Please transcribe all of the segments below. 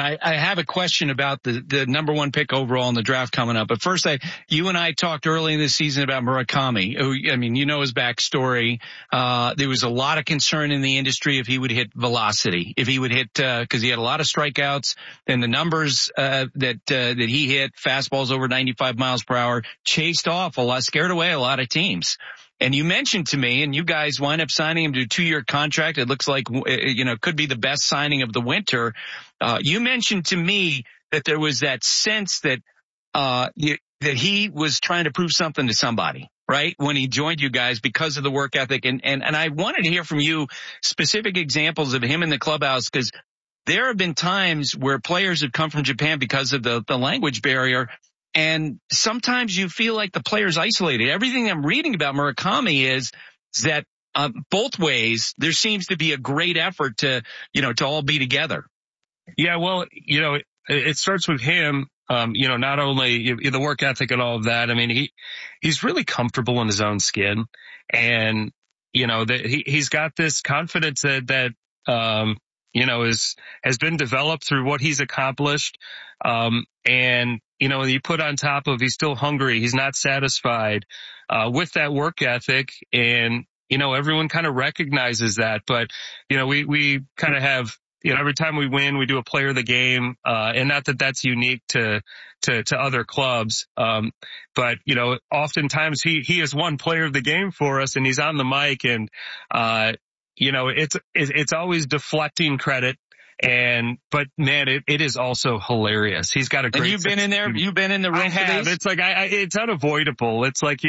I have a question about the number one pick overall in the draft coming up. But first, you and I talked early in the season about Murakami. I mean, you know his backstory. There was a lot of concern in the industry if he would hit velocity, if he would hit, cause he had a lot of strikeouts, and the numbers, that he hit, fastballs over 95 miles per hour, chased off a lot, scared away a lot of teams. And you mentioned to me, and you guys wind up signing him to a 2-year contract. It looks like, could be the best signing of the winter. You mentioned to me that there was that sense that he was trying to prove something to somebody, right? When he joined you guys because of the work ethic. And I wanted to hear from you specific examples of him in the clubhouse, because there have been times where players have come from Japan because of the language barrier. And sometimes you feel like the player's isolated. Everything I'm reading about Murakami is that both ways there seems to be a great effort to all be together. Yeah, well, it starts with him. Not only the work ethic and all of that. I mean, he's really comfortable in his own skin, and he's got this confidence that has been developed through what he's accomplished. And you put on top of he's still hungry, he's not satisfied, with that work ethic, and, everyone kind of recognizes that. But, we kind of have, every time we win, we do a player of the game, and not that that's unique to other clubs. But, oftentimes he is one player of the game for us, and he's on the mic, and, it's always deflecting credit. But man, it is also hilarious. He's got a great. And you've been in there. You've been in the room. I have. It's like it's unavoidable. It's like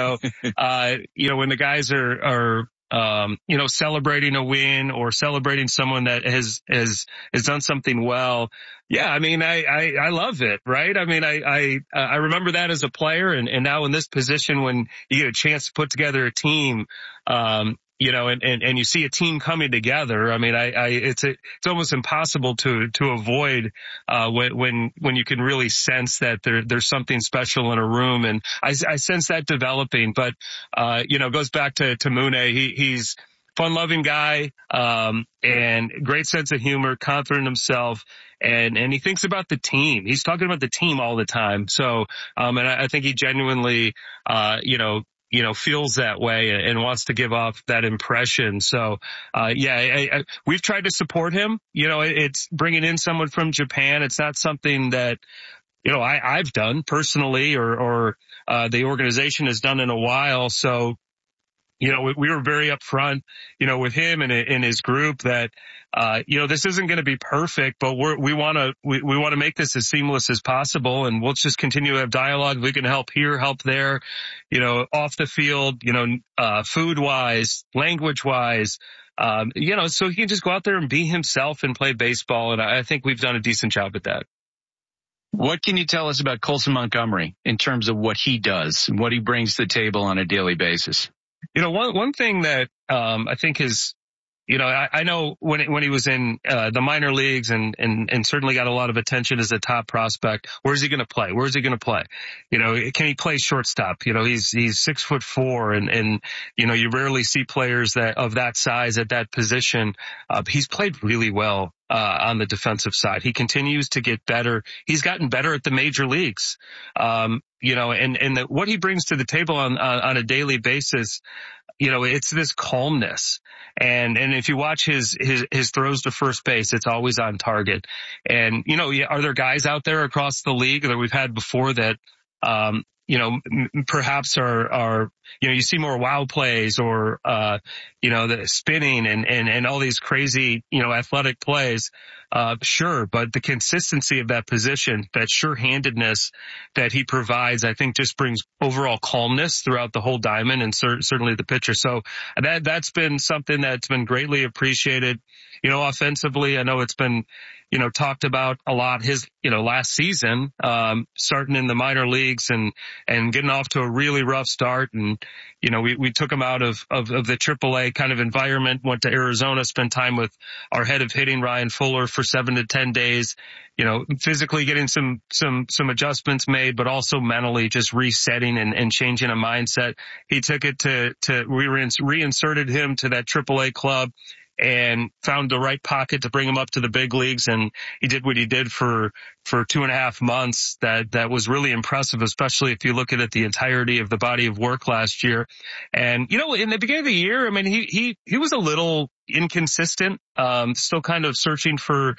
when the guys are celebrating a win or celebrating someone that has done something well. Yeah, I mean, I love it, right? I mean, I remember that as a player, and now in this position when you get a chance to put together a team, and you see a team coming together. I mean, it's almost impossible to avoid, when you can really sense that there's something special in a room. And I sense that developing, but, it goes back to Mune. He's fun-loving guy, and great sense of humor, confident in himself. And he thinks about the team. He's talking about the team all the time. So, and I think he genuinely, feels that way and wants to give off that impression. So, we've tried to support him. It's bringing in someone from Japan. It's not something that, I've done personally or the organization has done in a while. So, we were very upfront, with him and his group that, this isn't going to be perfect, but we want to make this as seamless as possible. And we'll just continue to have dialogue. We can help here, help there, off the field, food wise, language wise, so he can just go out there and be himself and play baseball. And I think we've done a decent job at that. What can you tell us about Colson Montgomery in terms of what he does and what he brings to the table on a daily basis? One thing that, I think is, I know when he was in, the minor leagues and certainly got a lot of attention as a top prospect. Where's he going to play? Where's he going to play? Can he play shortstop? He's 6'4" and, you rarely see players of that size at that position. He's played really well, on the defensive side. He continues to get better. He's gotten better at the major leagues. What he brings to the table on a daily basis, it's this calmness. And if you watch his throws to first base, it's always on target. And, are there guys out there across the league that we've had before that, perhaps are, you see more wow plays or, the spinning and all these crazy, athletic plays. Sure. But the consistency of that position, that sure-handedness that he provides, I think just brings overall calmness throughout the whole diamond and certainly the pitcher. So that's been something that's been greatly appreciated. Offensively, I know it's been, talked about a lot his, last season, starting in the minor leagues and getting off to a really rough start. And, we took him out of the AAA kind of environment, went to Arizona, spent time with our head of hitting, Ryan Fuller, for 7 to 10 days, physically getting some adjustments made, but also mentally just resetting and changing a mindset. He took it we reinserted him to that AAA club. and found the right pocket to bring him up to the big leagues. And he did what he did for 2.5 months. That was really impressive, especially if you look at it, the entirety of the body of work last year. And, in the beginning of the year, I mean, he was a little inconsistent, still kind of searching for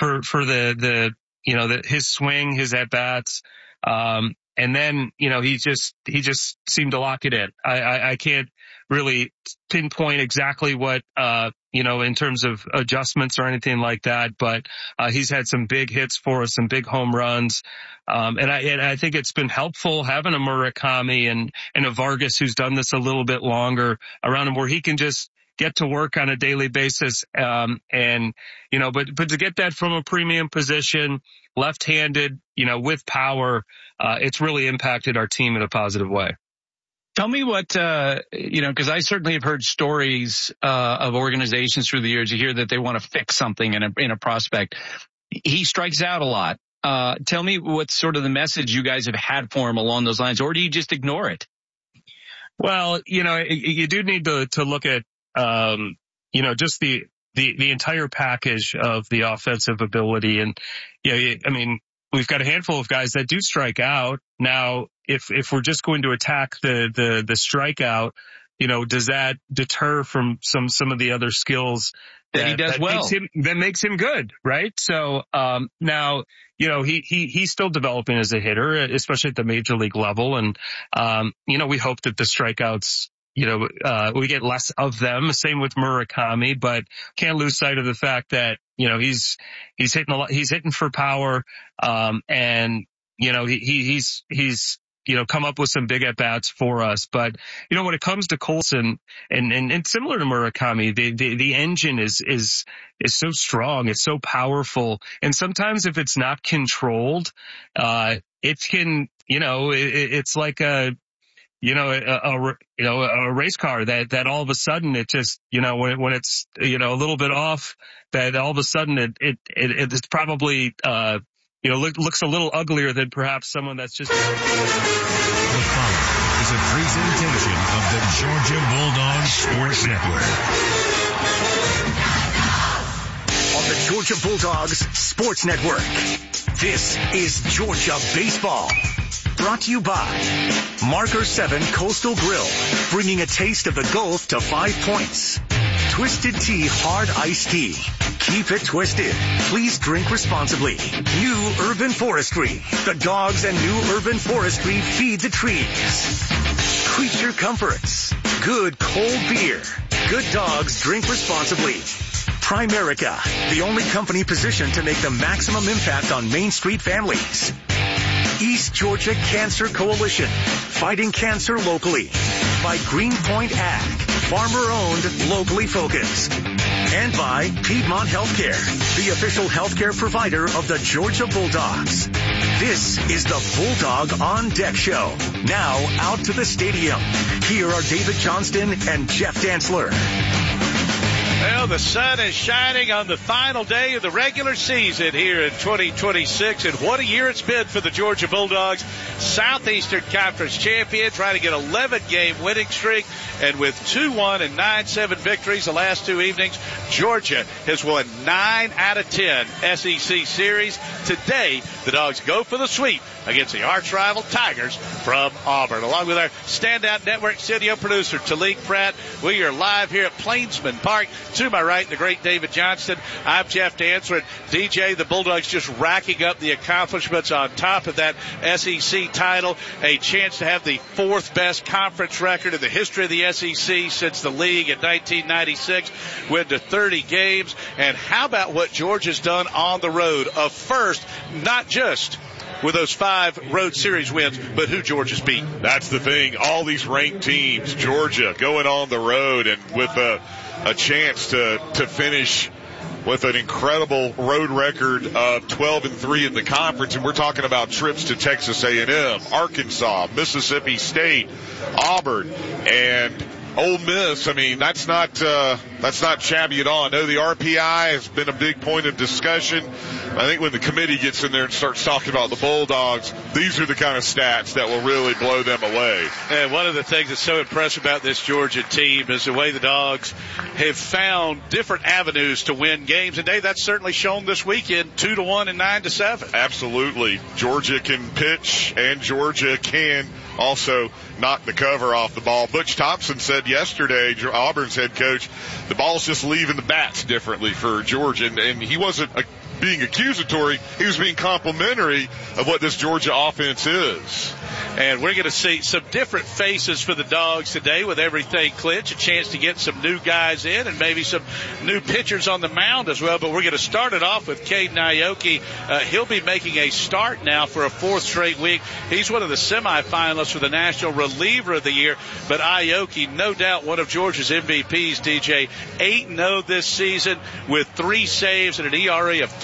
his swing, his at bats. And then, he just seemed to lock it in. I can't really pinpoint exactly what, in terms of adjustments or anything like that, but, he's had some big hits for us, some big home runs. And I think it's been helpful having a Murakami and a Vargas who's done this a little bit longer around him, where he can just get to work on a daily basis. But to get that from a premium position, left-handed, with power, it's really impacted our team in a positive way. Tell me what, because I certainly have heard stories of organizations through the years. You hear that they want to fix something in a prospect. He strikes out a lot. Tell me what's sort of the message you guys have had for him along those lines, or do you just ignore it? Well, you do need to look at, just the entire package of the offensive ability. And, we've got a handful of guys that do strike out. Now, if we're just going to attack the strikeout, does that deter from some of the other skills that he does well? That makes him good, right? So, now, he's still developing as a hitter, especially at the major league level. And, we hope that the strikeouts, we get less of them. Same with Murakami, but can't lose sight of the fact that, he's hitting a lot, he's hitting for power. And, he's come up with some big at bats for us. But, when it comes to Colson and similar to Murakami, the engine is so strong. It's so powerful. And sometimes if it's not controlled, it can, it's like a race car that all of a sudden it just, when it's, a little bit off, that all of a sudden it's probably, looks a little uglier than perhaps someone that's just. The following is a presentation of the Georgia Bulldogs Sports Network. On the Georgia Bulldogs Sports Network, this is Georgia Baseball. Brought to you by Marker 7 Coastal Grill, bringing a taste of the Gulf to 5 Points. Twisted Tea Hard Iced Tea. Keep it twisted. Please drink responsibly. New Urban Forestry. The dogs and New Urban Forestry feed the trees. Creature Comforts. Good cold beer. Good dogs drink responsibly. Primerica, the only company positioned to make the maximum impact on Main Street families. East Georgia Cancer Coalition, fighting cancer locally. By Greenpoint Ag, farmer-owned, locally focused. And by Piedmont Healthcare, the official healthcare provider of the Georgia Bulldogs. This is the Bulldog on Deck Show. Now out to the stadium. Here are David Johnston and Jeff Dantzler. Well, the sun is shining on the final day of the regular season here in 2026, and what a year it's been for the Georgia Bulldogs. Southeastern Conference champion, trying to get an 11-game winning streak, and with 2-1 and 9-7 victories the last two evenings, Georgia has won 9 out of 10 SEC series. Today, the Dogs go for the sweep against the arch-rival Tigers from Auburn. Along with our standout network studio producer, Talik Pratt, we are live here at Plainsman Park. To my right, the great David Johnston. I'm Jeff Dantzler. DJ, the Bulldogs just racking up the accomplishments on top of that SEC title. A chance to have the 4th best conference record in the history of the SEC since the league in 1996. Win to 30 games. And how about what Georgia's done on the road? A first, not just with those 5 road series wins, but who Georgia's beat. That's the thing. All these ranked teams, Georgia going on the road and with a chance to finish with an incredible road record of 12-3 in the conference. And we're talking about trips to Texas A&M, Arkansas, Mississippi State, Auburn, and Ole Miss, I mean, that's not shabby at all. I know the RPI has been a big point of discussion. I think when the committee gets in there and starts talking about the Bulldogs, these are the kind of stats that will really blow them away. And one of the things that's so impressive about this Georgia team is the way the Dogs have found different avenues to win games. And Dave, that's certainly shown this weekend, 2-1 and 9-7. Absolutely. Georgia can pitch, and Georgia can also knock the cover off the ball. Butch Thompson said yesterday, Auburn's head coach, the ball's just leaving the bats differently for Georgia. And he wasn't being accusatory. He was being complimentary of what this Georgia offense is. And we're going to see some different faces for the Dogs today with everything clinched, a chance to get some new guys in and maybe some new pitchers on the mound as well. But we're going to start it off with Caden Ioki. He'll be making a start now for a fourth straight week. He's one of the semifinalists for the National Reliever of the Year. But Ioki, no doubt one of Georgia's MVPs, DJ, 8-0 this season with 3 saves and an ERA of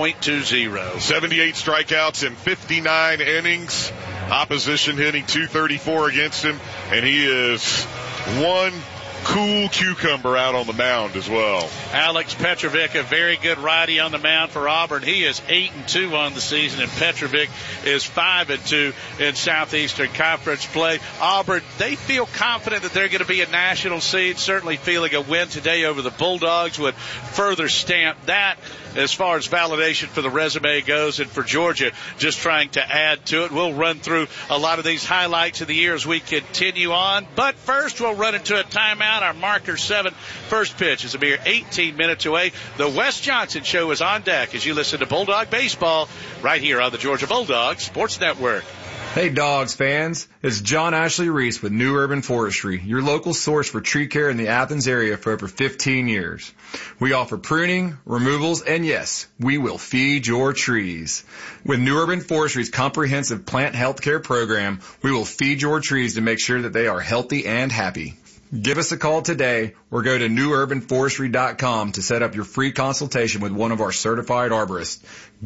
3.20. 78 strikeouts in 59 innings. Opposition hitting .234 against him, and he is one cool cucumber out on the mound as well. Alex Petrovic, a very good righty on the mound for Auburn. He is 8-2 on the season, and Petrovic is 5-2 in Southeastern Conference play. Auburn, they feel confident that they're going to be a national seed. Certainly feeling a win today over the Bulldogs would further stamp that as far as validation for the resume goes, and for Georgia just trying to add to it. We'll run through a lot of these highlights of the year as we continue on. But first, we'll run into a timeout. Our Marker 7 first pitch is a mere 18 minutes away. The Wes Johnson Show is on deck as you listen to Bulldog Baseball right here on the Georgia Bulldogs Sports Network. Hey Dogs fans, it's John Ashley Reese with New Urban Forestry, your local source for tree care in the Athens area for over 15 years. We offer pruning, removals, and yes, we will feed your trees. With New Urban Forestry's comprehensive plant health care program, we will feed your trees to make sure that they are healthy and happy. Give us a call today or go to newurbanforestry.com to set up your free consultation with one of our certified arborists.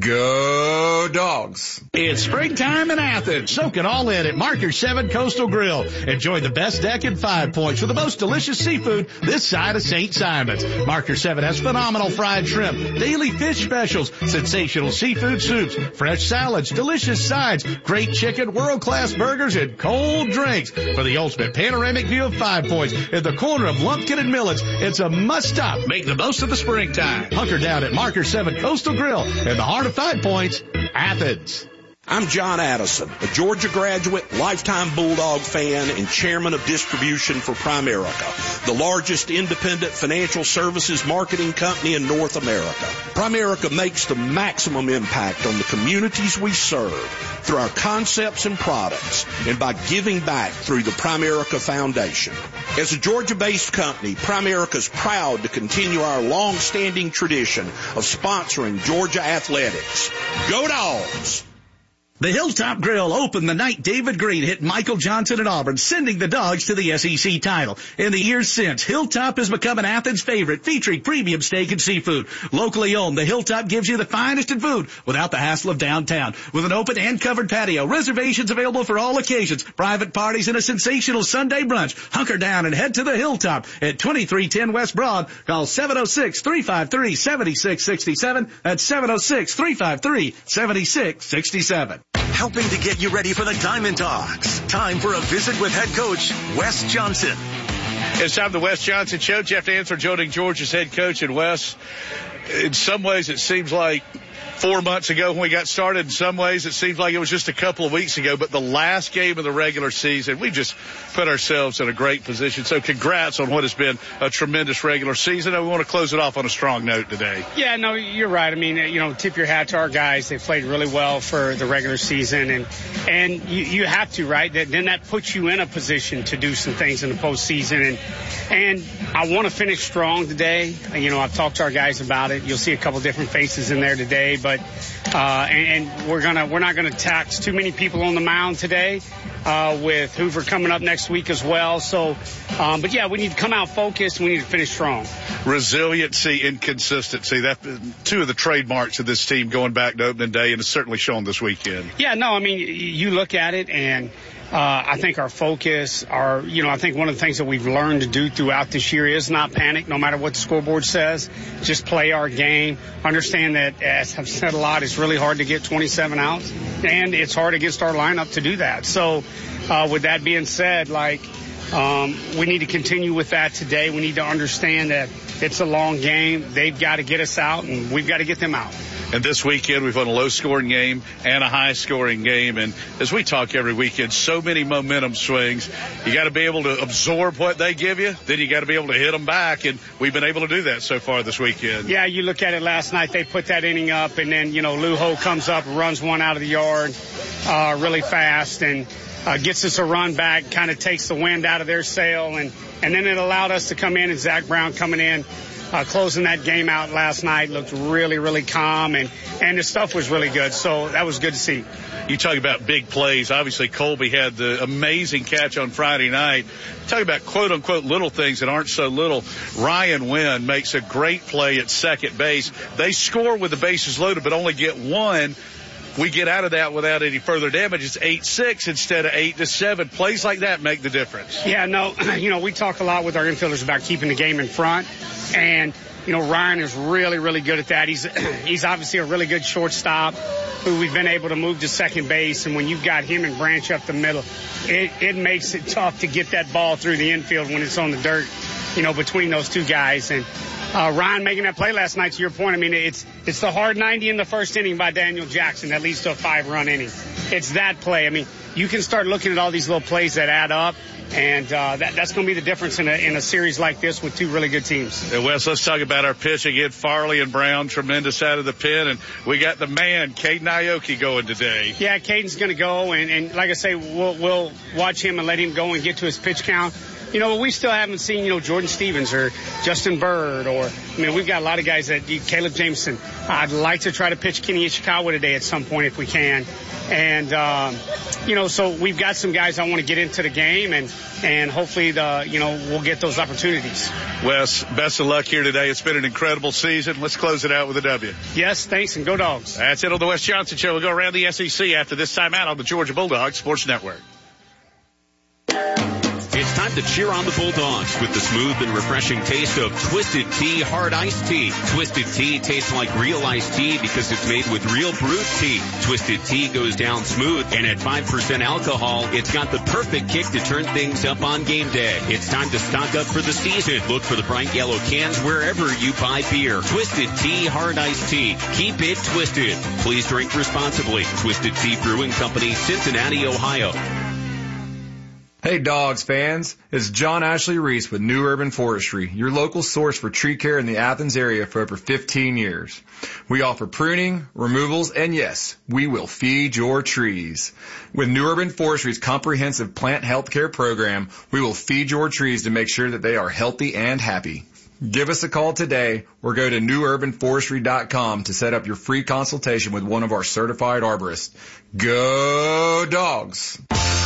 Go Dogs! It's springtime in Athens. Soak it all in at Marker 7 Coastal Grill. Enjoy the best deck in 5 Points for the most delicious seafood this side of St. Simon's. Marker 7 has phenomenal fried shrimp, daily fish specials, sensational seafood soups, fresh salads, delicious sides, great chicken, world-class burgers, and cold drinks. For the ultimate panoramic view of 5 Points at the corner of Lumpkin and Millets, it's a must-stop. Make the most of the springtime. Hunker down at Marker 7 Coastal Grill in the heart of 5 Points, Athens. I'm John Addison, a Georgia graduate, lifetime Bulldog fan, and chairman of distribution for Primerica, the largest independent financial services marketing company in North America. Primerica makes the maximum impact on the communities we serve through our concepts and products and by giving back through the Primerica Foundation. As a Georgia-based company, Primerica is proud to continue our long-standing tradition of sponsoring Georgia athletics. Go Dogs! The Hilltop Grill opened the night David Green hit Michael Johnson at Auburn, sending the Dogs to the SEC title. In the years since, Hilltop has become an Athens favorite, featuring premium steak and seafood. Locally owned, the Hilltop gives you the finest in food without the hassle of downtown. With an open and covered patio, reservations available for all occasions, private parties, and a sensational Sunday brunch. Hunker down and head to the Hilltop at 2310 West Broad. Call 706-353-7667. That's 706-353-7667. Helping to get you ready for the Diamond Dogs. Time for a visit with head coach Wes Johnson. It's time for the Wes Johnson Show. Jeff Danforth joining Georgia's head coach. And Wes, in some ways it seems like 4 months ago when we got started. In some ways it seems like it was just a couple of weeks ago. But the last game of the regular season, we just put ourselves in a great position. So congrats on what has been a tremendous regular season. And we want to close it off on a strong note today. Yeah, no, you're right. I mean, tip your hat to our guys. They played really well for the regular season. And you have to, right? Then that puts you in a position to do some things in the postseason. And I want to finish strong today. I've talked to our guys about it. You'll see a couple different faces in there today. But we're not gonna tax too many people on the mound today. with Hoover coming up next week as well. So, but yeah, we need to come out focused. We need to finish strong. Resiliency and consistency. That's two of the trademarks of this team going back to opening day, and it's certainly shown this weekend. Yeah, no, I mean, you look at it, and I think our focus, I think one of the things that we've learned to do throughout this year is not panic, no matter what the scoreboard says. Just play our game. Understand that, as I've said a lot, it's really hard to get 27 outs, and it's hard against our lineup to do that. So, with that being said, we need to continue with that today. We need to understand that it's a long game. They've got to get us out, and we've got to get them out. And this weekend, we've won a low-scoring game and a high-scoring game. And as we talk every weekend, so many momentum swings. You got to be able to absorb what they give you. Then you got to be able to hit them back. And we've been able to do that so far this weekend. Yeah, you look at it last night. They put that inning up, and then, Lujo comes up, runs one out of the yard really fast, and gets us a run back, kind of takes the wind out of their sail. And then it allowed us to come in, and Zach Brown coming in. Closing that game out last night looked really, really calm, and the stuff was really good. So that was good to see. You talk about big plays. Obviously, Colby had the amazing catch on Friday night. Talk about quote-unquote little things that aren't so little. Ryan Wynn makes a great play at second base. They score with the bases loaded, but only get one. We get out of that without any further damage. It's 8-6 instead of 8-7. Plays like that make the difference. Yeah, no, we talk a lot with our infielders about keeping the game in front. And, Ryan is really, really good at that. He's obviously a really good shortstop who we've been able to move to second base. And when you've got him and Branch up the middle, it makes it tough to get that ball through the infield when it's on the dirt, between those two guys. And Ryan making that play last night, to your point, I mean, it's the hard 90 in the first inning by Daniel Jackson that leads to a 5-run inning. It's that play. I mean, you can start looking at all these little plays that add up, and that's going to be the difference in a series like this with two really good teams. Yeah, Wes, let's talk about our pitching. Again, Farley and Brown, tremendous out of the pen, and we got the man, Caden Aoki, going today. Yeah, Caden's going to go, and like I say, we'll watch him and let him go and get to his pitch count. We still haven't seen, Jordan Stevens or Justin Bird we've got a lot of guys that Caleb Jameson. I'd like to try to pitch Kenny Ishikawa today at some point if we can. And, so we've got some guys I want to get into the game and hopefully we'll get those opportunities. Wes, best of luck here today. It's been an incredible season. Let's close it out with a W. Yes, thanks, and go Dogs. That's it on the Wes Johnson Show. We'll go around the SEC after this time out on the Georgia Bulldogs Sports Network. It's time to cheer on the Bulldogs with the smooth and refreshing taste of Twisted Tea Hard Iced Tea. Twisted Tea tastes like real iced tea because it's made with real brewed tea. Twisted Tea goes down smooth, and at 5% alcohol, it's got the perfect kick to turn things up on game day. It's time to stock up for the season. Look for the bright yellow cans wherever you buy beer. Twisted Tea Hard Iced Tea. Keep it twisted. Please drink responsibly. Twisted Tea Brewing Company, Cincinnati, Ohio. Hey Dogs fans, it's John Ashley Reese with New Urban Forestry, your local source for tree care in the Athens area for over 15 years. We offer pruning, removals, and yes, we will feed your trees. With New Urban Forestry's comprehensive plant health care program, we will feed your trees to make sure that they are healthy and happy. Give us a call today or go to newurbanforestry.com to set up your free consultation with one of our certified arborists. Go Dogs!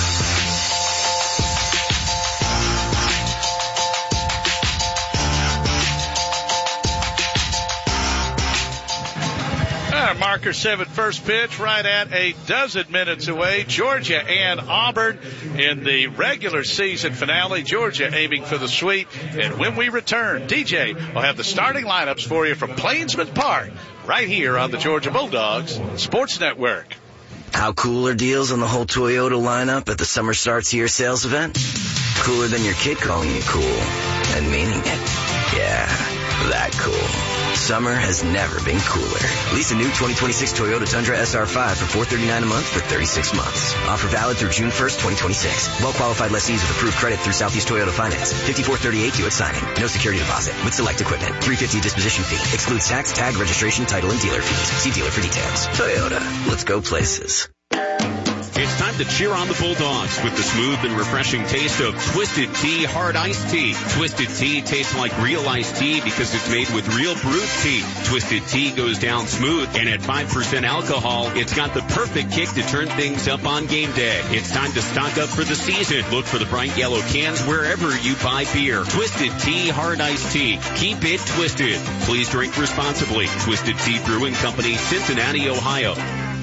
Marker 7 first pitch right at a dozen minutes away. Georgia and Auburn in the regular season finale. Georgia aiming for the sweep. And when we return, DJ will have the starting lineups for you from Plainsman Park right here on the Georgia Bulldogs Sports Network. How cool are deals on the whole Toyota lineup at the Summer Starts Here sales event? Cooler than your kid calling you cool and meaning it. Yeah, that cool. Summer has never been cooler. Lease a new 2026 Toyota Tundra SR5 for $439 a month for 36 months. Offer valid through June 1st, 2026. Well-qualified lessees with approved credit through Southeast Toyota Finance. 5438 due at signing. No security deposit. With select equipment. $350 disposition fee. Excludes tax, tag, registration, title, and dealer fees. See dealer for details. Toyota. Let's go places. It's time to cheer on the Bulldogs with the smooth and refreshing taste of Twisted Tea Hard Iced Tea. Twisted Tea tastes like real iced tea because it's made with real brewed tea. Twisted Tea goes down smooth, and at 5% alcohol, it's got the perfect kick to turn things up on game day. It's time to stock up for the season. Look for the bright yellow cans wherever you buy beer. Twisted Tea Hard Iced Tea. Keep it twisted. Please drink responsibly. Twisted Tea Brewing Company, Cincinnati, Ohio.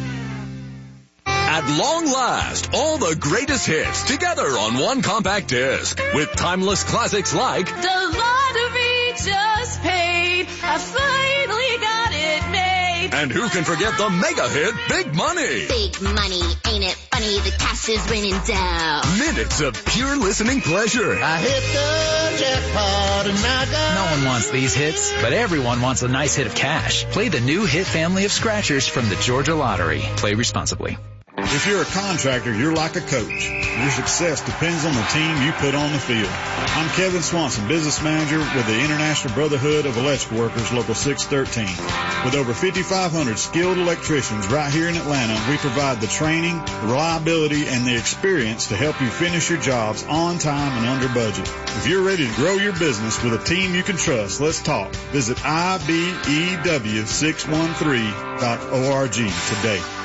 At long last, all the greatest hits together on one compact disc with timeless classics like The Lottery Just Paid. I finally got it made. And who can forget the mega hit Big Money? Big money, ain't it funny? The cash is raining down. Minutes of pure listening pleasure. I hit the jackpot and I got... No one wants these hits, but everyone wants a nice hit of cash. Play the new hit family of scratchers from the Georgia Lottery. Play responsibly. If you're a contractor, you're like a coach. Your success depends on the team you put on the field. I'm Kevin Swanson, business manager with the International Brotherhood of Electrical Workers, Local 613. With over 5,500 skilled electricians right here in Atlanta, we provide the training, the reliability, and the experience to help you finish your jobs on time and under budget. If you're ready to grow your business with a team you can trust, let's talk. Visit IBEW613.org today.